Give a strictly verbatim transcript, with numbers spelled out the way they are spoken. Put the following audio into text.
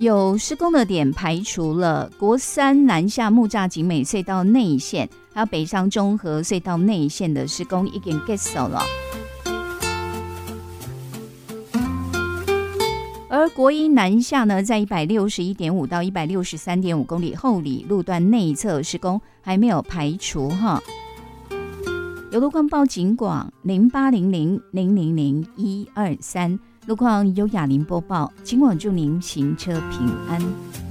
有施工的点排除了国三南下木栅景美隧道内线，还有北上中和隧道内线的施工已经结束了。而国一南下呢，在一百六十一点五到一百六十三点五公里后里路段内侧施工还没有排除哈。有路况报警广零八零零零零零一二三，路况由雅玲播报，今晚祝您行车平安。